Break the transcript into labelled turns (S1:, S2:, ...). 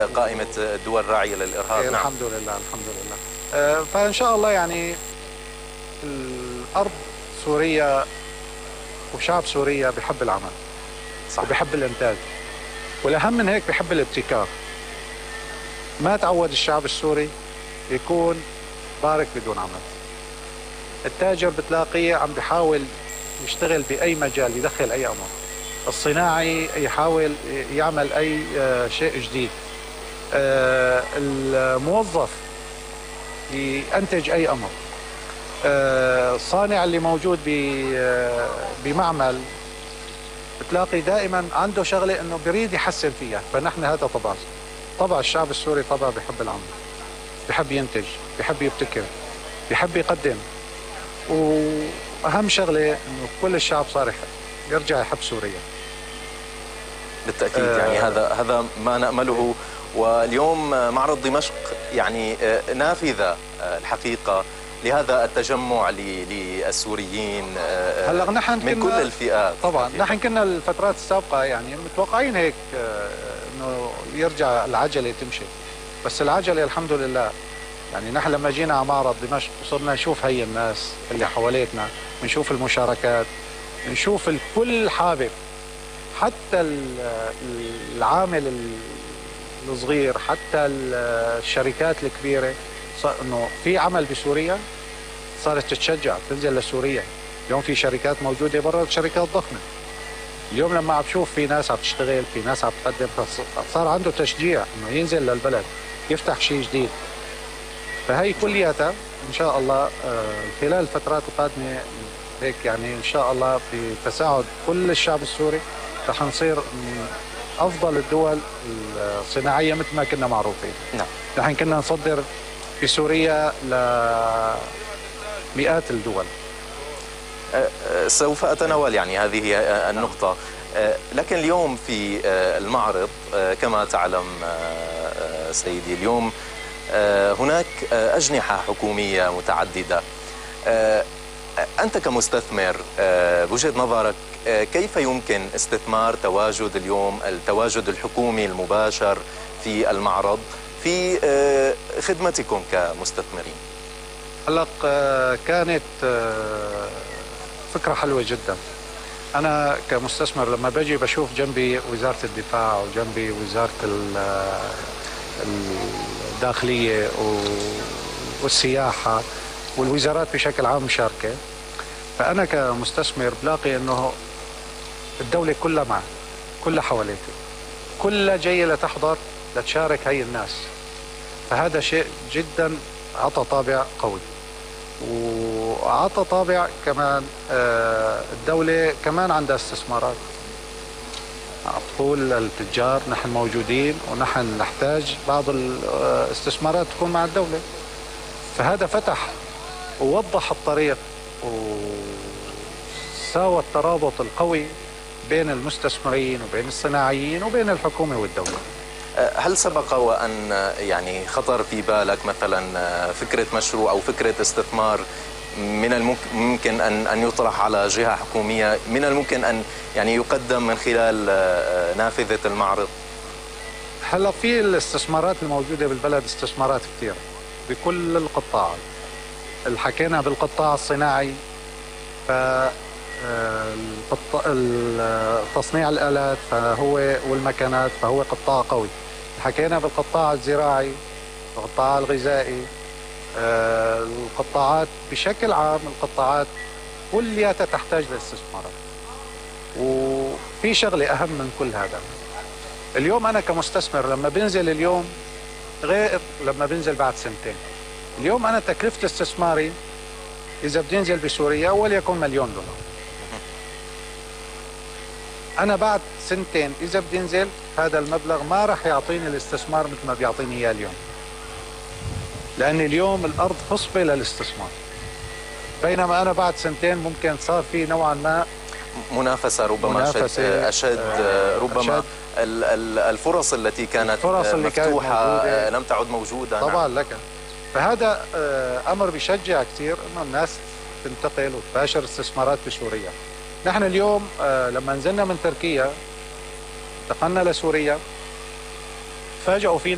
S1: قائمة الدول الراعية للإرهاب. نعم.
S2: الحمد لله الحمد لله. فإن شاء الله يعني الأرض سوريا وشعب سوريا بحب العمل، صح، بحب الإنتاج، والأهم من هيك بحب الابتكار. ما تعود الشعب السوري يكون بارك بدون عمل. التاجر بتلاقيه عم بيحاول يشتغل بأي مجال، يدخل أي أمر. الصناعي يحاول يعمل أي شيء جديد. الموظف ينتج أي أمر. الصانع اللي موجود بمعمل بتلاقي دائما عنده شغلة انه بريد يحسن فيها. فنحن هذا طبع الشعب السوري، طبع بحب العمل، بحب ينتج، بحب يبتكر، بحب يقدم. واهم شغلة انه كل الشعب صار يرجع يحب سوريا.
S1: بالتأكيد يعني هذا ما نأمله. واليوم معرض دمشق يعني نافذة الحقيقة لهذا التجمع للسوريين
S2: هلا نحن
S1: من كل الفئات.
S2: طبعا نحن كنا الفترات السابقة يعني متوقعين هيك انه يرجع العجلة تمشي، بس العجلة الحمد لله يعني نحن لما جينا على معرض دمشق وصرنا نشوف هي الناس اللي حواليتنا، نشوف المشاركات، نشوف الكل حابب، حتى العامل الصغير، حتى الشركات الكبيرة انه في عمل بسوريا صارت تتشجع تنزل لسوريا. اليوم في شركات موجودة برا، شركات ضخمة. اليوم لما عم بشوف في ناس عم تشتغل، في ناس عم تقدم، صار عنده تشجيع انه ينزل للبلد يفتح شيء جديد. فهي كلياتها ان شاء الله خلال الفترات القادمة هيك يعني ان شاء الله بتساعد كل الشعب السوري رح نصير من افضل الدول الصناعية مثل ما كنا معروفين.
S1: نعم.
S2: نحن كنا نصدر في سوريا لمئات الدول.
S1: سوف أتناول يعني هذه النقطة. لكن اليوم في المعرض كما تعلم سيدي، اليوم هناك أجنحة حكومية متعددة. أنت كمستثمر بوجهة نظرك كيف يمكن استثمار التواجد الحكومي المباشر في المعرض في خدمتكم كمستثمرين؟
S2: هلا كانت فكرة حلوة جدا. أنا كمستثمر لما باجي بشوف جنبي وزارة الدفاع وجنبي وزارة الداخلية والسياحة والوزارات بشكل عام مشاركة، فأنا كمستثمر بلاقي أنه الدولة كلها معه، كلها حواليته، كلها جاية لتحضر لتشارك هي الناس. فهذا شيء جدا عطى طابع قوي، وعطى طابع كمان الدولة كمان عندها استثمارات. تقول التجار نحن موجودين ونحن نحتاج بعض الاستثمارات تكون مع الدولة. فهذا فتح ووضح الطريق وساوى الترابط القوي بين المستثمرين وبين الصناعيين وبين الحكومة والدولة.
S1: هل سبق وأن يعني خطر في بالك مثلا فكرة مشروع أو فكرة استثمار من الممكن أن يطرح على جهة حكومية، من الممكن أن يعني يقدم من خلال نافذة المعرض؟
S2: هلا في الاستثمارات الموجودة بالبلد استثمارات كثيرة بكل القطاعات. حكينا بالقطاع الصناعي، تصنيع الآلات فهو والمكانات فهو قطاع قوي. حكينا بالقطاع الزراعي، القطاع الغذائي، القطاعات بشكل عام، القطاعات كلها تحتاج لاستثمارات. وفي شغلة أهم من كل هذا، اليوم أنا كمستثمر لما بنزل اليوم غير لما بنزل بعد سنتين. اليوم أنا تكلفة استثماري إذا بدي أنزل بسوريا وليكن $1,000,000، أنا بعد سنتين إذا بدي أنزل هذا المبلغ ما راح يعطيني الاستثمار مثل ما بيعطيني إياه اليوم، لأن اليوم الأرض خصبة للاستثمار. بينما أنا بعد سنتين ممكن صار في نوعا ما
S1: منافسة ربما أشد، ربما الفرص التي كانت مفتوحة لم تعد موجودة.
S2: طبعا لك. فهذا أمر بيشجع كثير إنه الناس تنتقل وتباشر استثمارات بسوريا. نحن اليوم لما نزلنا من تركيا انتقلنا لسوريا، فاجئوا فينا